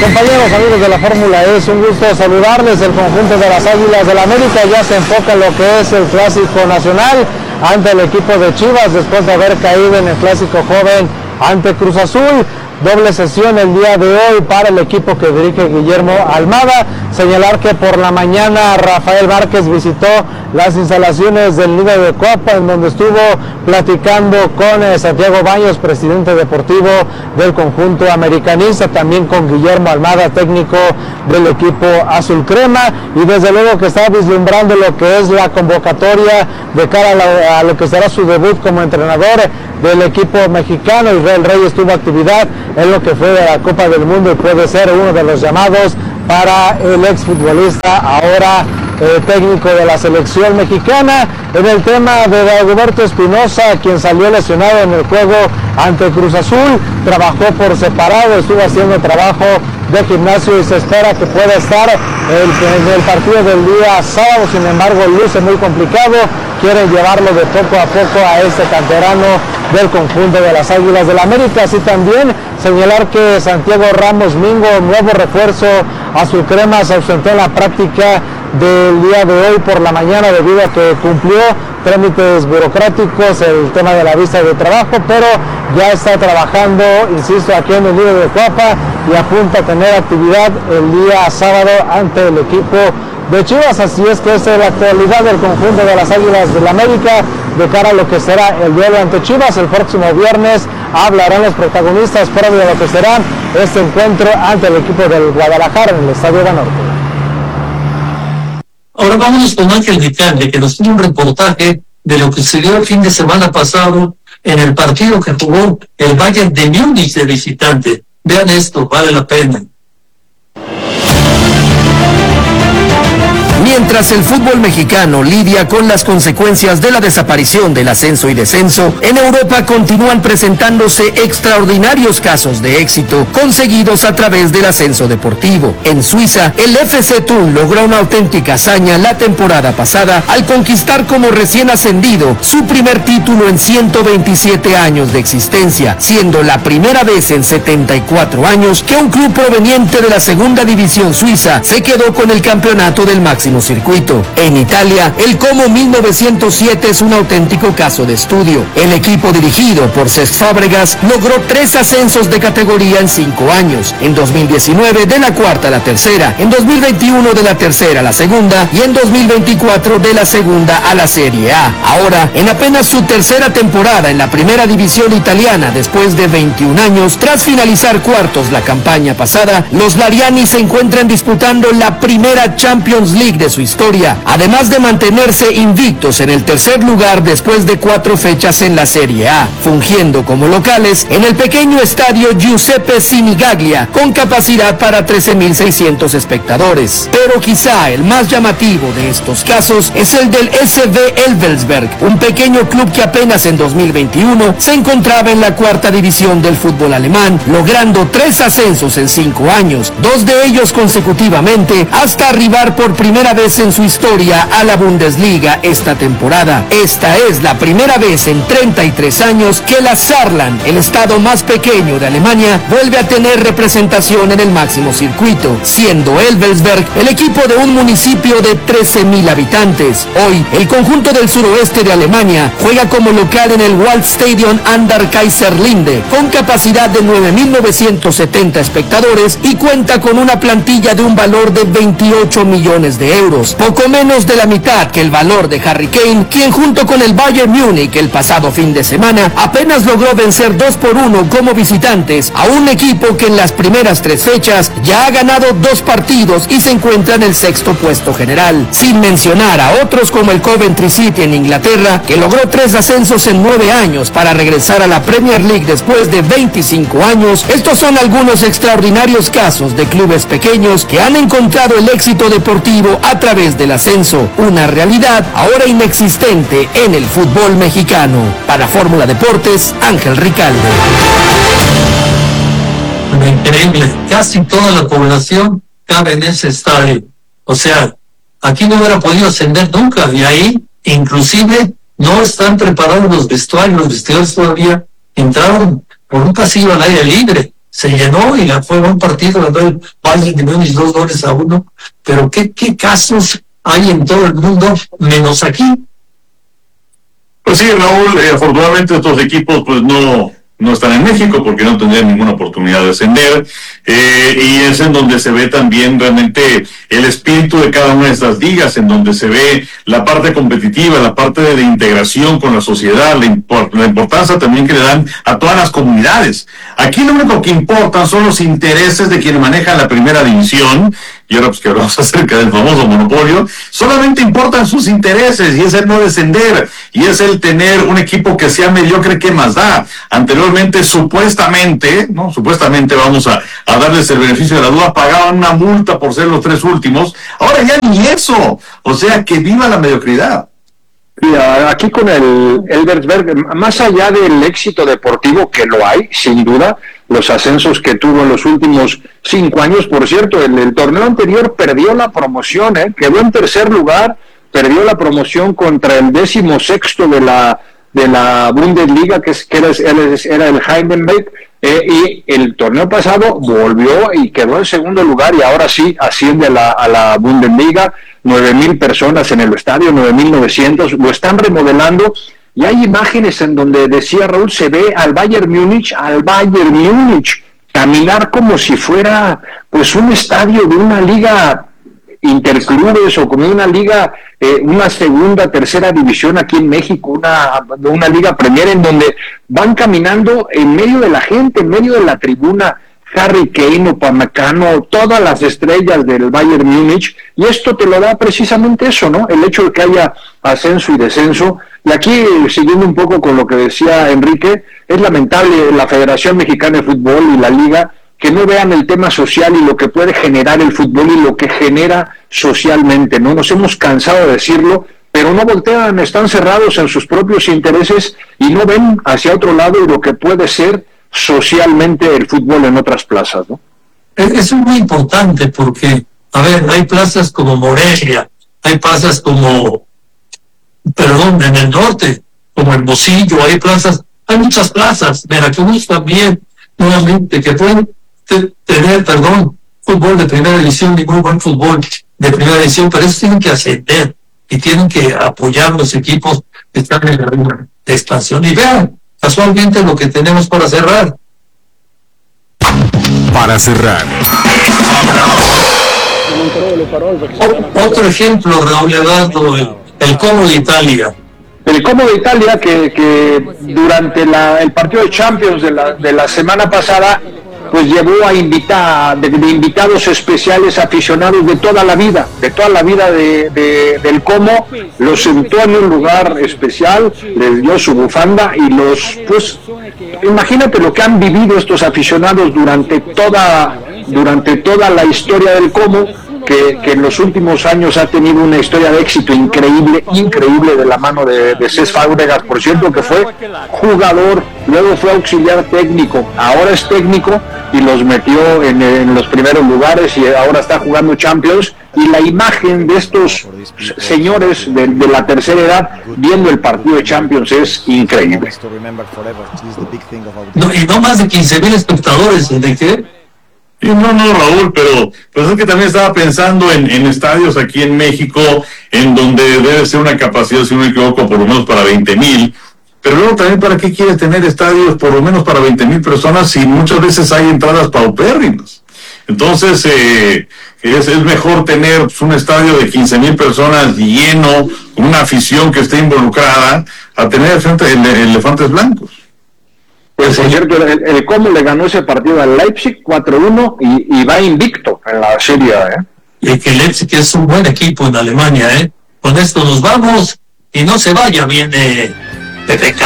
Compañeros, amigos de la Fórmula E, es un gusto saludarles. El conjunto de las Águilas del América ya se enfoca en lo que es el Clásico Nacional ante el equipo de Chivas después de haber caído en el Clásico Joven ante Cruz Azul. Doble sesión el día de hoy para el equipo que dirige Guillermo Almada. Señalar que por la mañana Rafael Márquez visitó las instalaciones del Nido de Coapa, en donde estuvo platicando con Santiago Baños, presidente deportivo del conjunto americanista, también con Guillermo Almada, técnico del equipo azul crema, y desde luego que está vislumbrando lo que es la convocatoria de cara a lo que será su debut como entrenador del equipo mexicano. Israel Reyes tuvo actividad en lo que fue de la Copa del Mundo y puede ser uno de los llamados para el exfutbolista, ahora técnico de la selección mexicana. En el tema de Dagoberto Espinosa, quien salió lesionado en el juego ante Cruz Azul, trabajó por separado, estuvo haciendo trabajo de gimnasio y se espera que pueda estar en el partido del día sábado. Sin embargo, luce muy complicado. Quieren llevarlo de poco a poco a este canterano del conjunto de las Águilas del América. Así también señalar que Santiago Ramos Mingo, nuevo refuerzo azul crema, se ausentó en la práctica del día de hoy por la mañana debido a que cumplió trámites burocráticos, el tema de la visa de trabajo, pero ya está trabajando, insisto, aquí en el Nido de Coapa y apunta a tener actividad el día sábado ante el equipo de Chivas. Así es que esta es la actualidad del conjunto de las Águilas del América de cara a lo que será el duelo ante Chivas. El próximo viernes hablarán los protagonistas previo de lo que será este encuentro ante el equipo del Guadalajara en el Estadio Banorte. Ahora vámonos con Ángel Ricalle, que nos tiene un reportaje de lo que se dio el fin de semana pasado en el partido que jugó el Bayern de Múnich de visitante. Vean esto, vale la pena. Mientras el fútbol mexicano lidia con las consecuencias de la desaparición del ascenso y descenso, en Europa continúan presentándose extraordinarios casos de éxito conseguidos a través del ascenso deportivo. En Suiza, el FC Thun logró una auténtica hazaña la temporada pasada al conquistar como recién ascendido su primer título en 127 años de existencia, siendo la primera vez en 74 años que un club proveniente de la segunda división suiza se quedó con el campeonato del máximo circuito. En Italia, el Como 1907 es un auténtico caso de estudio. El equipo dirigido por Cesc Fábregas logró 3 ascensos de categoría en 5 años. En 2019 de la cuarta a la tercera, en 2021 de la tercera a la segunda y en 2024 de la segunda a la Serie A. Ahora, en apenas su tercera temporada en la primera división italiana después de 21 años, tras finalizar cuartos la campaña pasada, los Lariani se encuentran disputando la primera Champions League de su historia, además de mantenerse invictos en el tercer lugar después de 4 fechas en la Serie A, fungiendo como locales en el pequeño estadio Giuseppe Sinigaglia, con capacidad para 13.600 espectadores. Pero quizá el más llamativo de estos casos es el del SV Elversberg, un pequeño club que apenas en 2021 se encontraba en la cuarta división del fútbol alemán, logrando 3 ascensos en 5 años, 2 de ellos consecutivamente, hasta arribar por primera vez en su historia a la Bundesliga esta temporada. Esta es la primera vez en 33 años que la Saarland, el estado más pequeño de Alemania, vuelve a tener representación en el máximo circuito, siendo Elversberg el equipo de un municipio de 13.000 habitantes. Hoy, el conjunto del suroeste de Alemania juega como local en el Waldstadion an der Kaiserlinde, con capacidad de 9.970 espectadores y cuenta con una plantilla de un valor de 28 millones de euros, poco menos de la mitad que el valor de Harry Kane, quien junto con el Bayern Múnich el pasado fin de semana apenas logró vencer 2-1 como visitantes a un equipo que en las primeras 3 fechas ya ha ganado 2 partidos y se encuentra en el 6º puesto general, sin mencionar a otros como el Coventry City en Inglaterra, que logró 3 ascensos en 9 años para regresar a la Premier League después de 25 años. Estos son algunos extraordinarios casos de clubes pequeños que han encontrado el éxito deportivo a través del ascenso, una realidad ahora inexistente en el fútbol mexicano. Para Fórmula Deportes, Ángel Ricalde. Increíble, casi toda la población cabe en ese estadio. O sea, aquí no hubiera podido ascender nunca, y ahí inclusive no están preparados los vestuarios todavía entraron por un pasillo al aire libre. se llenó y fue un partido, ganó el Bayern de Múnich 2-1, pero ¿qué casos hay en todo el mundo menos aquí? Pues sí, Raúl, afortunadamente estos equipos pues no están en México porque no tendrían ninguna oportunidad de ascender, y es en donde se ve también realmente el espíritu de cada una de estas ligas, en donde se ve la parte competitiva, la parte de integración con la sociedad, la importancia también que le dan a todas las comunidades. Aquí lo único que importan son los intereses de quienes manejan la primera división, y ahora pues que hablamos acerca del famoso monopolio, solamente importan sus intereses, y es el no descender, y es el tener un equipo que sea mediocre, que más da. Anteriormente, supuestamente vamos a darles el beneficio de la duda, pagaban una multa por ser los 3 últimos, ahora ya ni eso, o sea, que viva la mediocridad. Aquí con el Elversberg, más allá del éxito deportivo, que lo hay, sin duda, los ascensos que tuvo en los últimos 5 años, por cierto, el torneo anterior perdió la promoción, quedó en tercer lugar, perdió la promoción contra el 16º de la Bundesliga, que era el Heidenberg, y el torneo pasado volvió y quedó en segundo lugar, y ahora sí asciende a la Bundesliga. 9,000 personas en el estadio, 9,900, lo están remodelando, y hay imágenes en donde, decía Raúl, se ve al Bayern Múnich caminar como si fuera pues un estadio de una liga interclubes o como una liga, una segunda, tercera división aquí en México, una liga Premier, en donde van caminando en medio de la gente, en medio de la tribuna, Harry Kane, Upamecano, todas las estrellas del Bayern Múnich, y esto te lo da precisamente eso, ¿no? El hecho de que haya ascenso y descenso. Y aquí, siguiendo un poco con lo que decía Enrique, es lamentable la Federación Mexicana de Fútbol y la Liga que no vean el tema social y lo que puede generar el fútbol y lo que genera socialmente, ¿no? Nos hemos cansado de decirlo, pero no voltean, están cerrados en sus propios intereses y no ven hacia otro lado y lo que puede ser socialmente el fútbol en otras plazas, ¿no? Eso es muy importante porque, a ver, hay plazas como Morelia, hay plazas como, en el norte, como Hermosillo, hay muchas plazas, Veracruz también, nuevamente, que pueden tener, fútbol de primera división y muy buen fútbol de primera división, pero eso tienen que ascender y tienen que apoyar los equipos que están en la línea de expansión. Y vean, casualmente lo que tenemos para cerrar. Otro ejemplo, Raúl Eduardo, el Como de Italia. El Como de Italia que durante el partido de Champions de la semana pasada, pues llevó a de invitados especiales aficionados de toda la vida del Como, los sentó en un lugar especial, les dio su bufanda y pues imagínate lo que han vivido estos aficionados durante toda la historia del Como, que en los últimos años ha tenido una historia de éxito increíble de la mano de Cesc Fábregas, por cierto, que fue jugador, luego fue auxiliar técnico, ahora es técnico y los metió en los primeros lugares y ahora está jugando Champions, y la imagen de estos señores de la tercera edad viendo el partido de Champions es increíble. Y no más de 15,000 espectadores, ¿de qué? No, Raúl, pero pues es que también estaba pensando en estadios aquí en México, en donde debe ser una capacidad, si no me equivoco, por lo menos para 20,000, pero luego también, ¿para qué quiere tener estadios por lo menos para 20,000 personas si muchas veces hay entradas paupérrimas? Entonces, es mejor tener un estadio de 15,000 personas lleno, con una afición que esté involucrada, a tener elefantes blancos. Pues por cierto, el Como le ganó ese partido al Leipzig 4-1 y va invicto en la Serie A, Y que Leipzig es un buen equipo en Alemania, Con esto nos vamos y no se vaya, viene PPK.